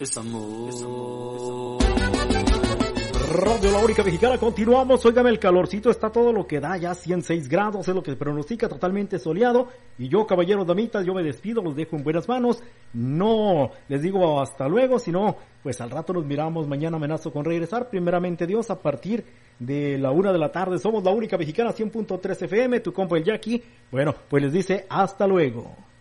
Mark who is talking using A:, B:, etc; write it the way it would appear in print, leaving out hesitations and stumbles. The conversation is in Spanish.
A: Radio La Única Mexicana, continuamos. Óigame, el calorcito está todo lo que da, ya 106 grados es lo que se pronostica, totalmente soleado. Y yo, caballeros, damitas, yo me despido, los dejo en buenas manos. No les digo hasta luego, sino pues al rato nos miramos. Mañana amenazo con regresar, primeramente Dios, a partir de la 1 de la tarde. Somos La Única Mexicana, 100.3 FM, tu compa el Jackie. Bueno, pues les dice hasta luego.